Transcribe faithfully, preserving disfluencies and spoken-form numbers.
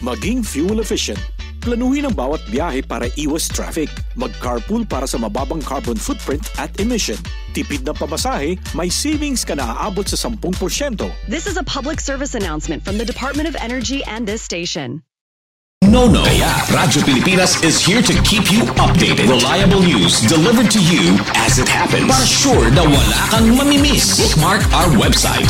Maging fuel efficient. Planuhin ang bawat biyahe para iwas traffic. Mag-carpool para sa mababang carbon footprint at emission. Tipid na pamasahe, may savings ka na aabot sa ten percent. This is a public service announcement from the Department of Energy and this station. No, no. Kaya, Radyo Pilipinas is here to keep you updated. Reliable news delivered to you as it happens. Para sure na wala kang mamimiss. Bookmark our website,